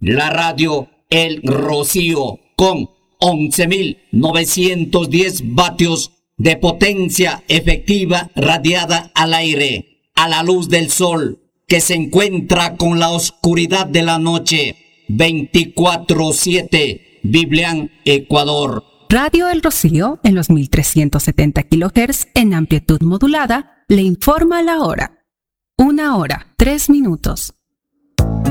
La radio El Rocío con 11.910 vatios de potencia efectiva radiada al aire, a la luz del sol, que se encuentra con la oscuridad de la noche, 24/7, Biblián, Ecuador. Radio El Rocío, en los 1370 kHz en amplitud modulada, le informa la hora. 1 hora, 3 minutos.